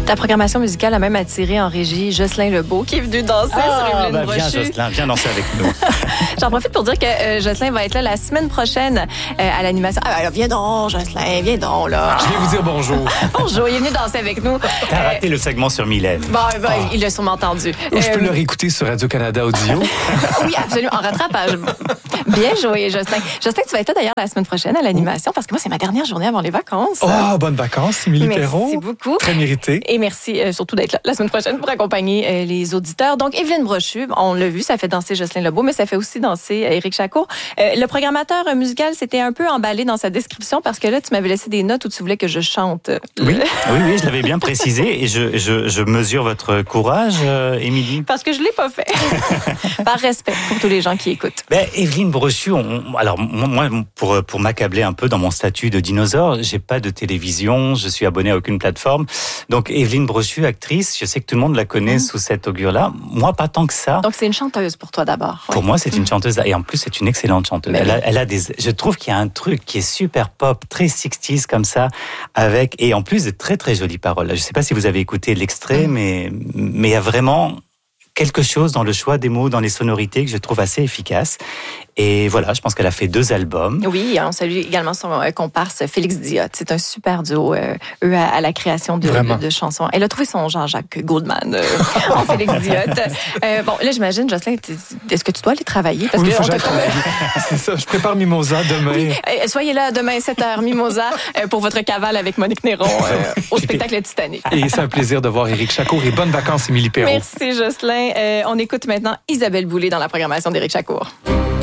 Ta programmation musicale a même attiré en régie Jocelyn Lebeau qui est venu danser sur Evelyne Brochu. Viens Jocelyn, viens danser avec nous. J'en profite pour dire que Jocelyn va être là la semaine prochaine à l'animation. Ah, viens donc, Jocelyn, viens donc, là. Je vais vous dire bonjour. Bonjour, il est venu danser avec nous. T'as raté le segment sur Mylène. Il l'a sûrement entendu. Je peux le réécouter sur Radio-Canada Audio. Oui, absolument, en rattrapage. Bien joué, Jocelyn. Jocelyn, tu vas être là d'ailleurs la semaine prochaine à l'animation parce que moi, c'est ma dernière journée avant les vacances. Oh, bonnes vacances, Émilie Perrault. Merci beaucoup. Très mérité. Et merci surtout d'être là la semaine prochaine pour accompagner les auditeurs. Donc, Evelyne Brochu, on l'a vu, ça fait danser Jocelyn Lebeau, mais ça fait aussi danser Éric Chacour. Le programmateur musical s'était un peu emballé dans sa description parce que là, tu m'avais laissé des notes où tu voulais que je chante. Oui, je l'avais bien précisé et je mesure votre courage, Émilie. Parce que je l'ai pas fait. Par respect pour tous les gens qui écoutent. Evelyne Brochu, alors moi, pour m'accabler un peu dans mon statut de dinosaure, j'ai pas de télévision, je suis abonné à aucune plateforme. Donc Evelyne Brochu, actrice, je sais que tout le monde la connaît sous cette augure-là. Moi, pas tant que ça. Donc c'est une chanteuse pour toi d'abord. Pour moi, c'est une chanteuse et en plus c'est une excellente chanteuse. Elle a je trouve qu'il y a un truc qui est super pop, très 60s comme ça, et en plus de très très jolies paroles. Je sais pas si vous avez écouté l'extrait, mais il y a vraiment quelque chose dans le choix des mots, dans les sonorités que je trouve assez efficace. Et voilà, je pense qu'elle a fait 2 albums. Oui, on salue également son comparse Félix Diot. C'est un super duo, eux, à la création de chansons. Elle a trouvé son Jean-Jacques Goldman en Félix Diot. Bon, là, j'imagine, Jocelyn, est-ce que tu dois aller travailler? Parce oui, que faut que j'aille travailler. C'est ça, je prépare Mimosa demain. Oui, soyez là demain, 7h, Mimosa, pour votre cavale avec Monique Néron au spectacle Titanic. Et c'est un plaisir de voir Éric Chacour et bonnes vacances, Émilie Perrault. Merci, Jocelyn. On écoute maintenant Isabelle Boulay dans la programmation d'Éric Chacour.